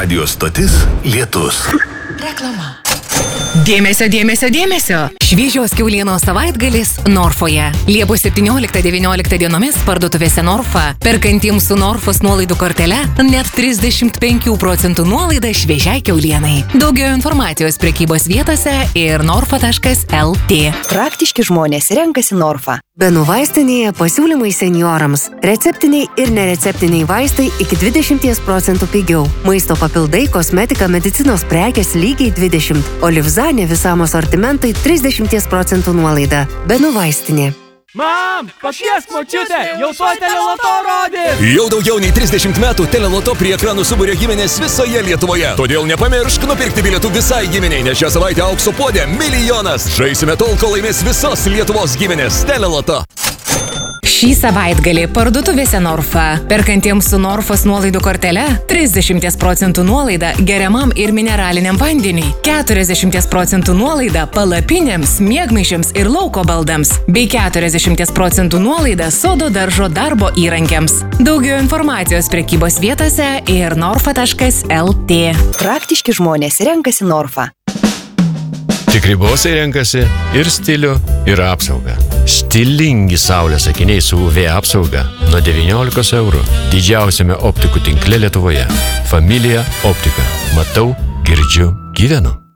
radijos stotis Lietus. Reklama. Dėmesio, dėmesio, dėmesio! Šviežios kiaulienos savaitgalis Norfoje. Liepos 17-19 dienomis parduotuvėse Norfa. Perkantiems su Norfos nuolaidų kortele net 35% nuolaida šviežiai kiaulienai. Daugiau informacijos prekybos vietose ir norfa.lt. Praktiški žmonės renkasi Norfa. Benų vaistinėje pasiūlymai seniorams. Receptiniai ir nereceptiniai vaistai iki 20% pigiau. Maisto papildai, kosmetika, medicinos prekės lygiai 20%. O Livzanė visam asortimentui 30% nuolaida. Benų vaistinė. Mam, pakviesk močiutę, jau to Teleloto rodys! Jau daugiau nei 30 metų Teleloto prie ekranų suburia giminės visoje Lietuvoje. Todėl nepamiršk nupirkti bilietų visai giminiai, nes šią savaitę aukso puodė 1 milijonas. Žaisime tol, kol laimės visos Lietuvos giminės. Teleloto. Šį savaitgalį parduotuvėse Norfa. Perkantiems su Norfos nuolaidų kortele 30% nuolaida geriamam ir mineraliniam vandeniui, 40% nuolaida palapinėms, miegmaišiams ir lauko baldams, bei 40% nuolaida sodo daržo darbo įrankiams. Daugiau informacijos prekybos vietose ir norfa.lt. Praktiški žmonės renkasi Norfa. Tikri bosai renkasi ir stilių, ir apsaugą. Stilingi saulės akiniai su UV apsauga nuo 19 eurų. Didžiausiame optikų tinkle Lietuvoje. Familija optika. Matau, girdžiu, gyvenu.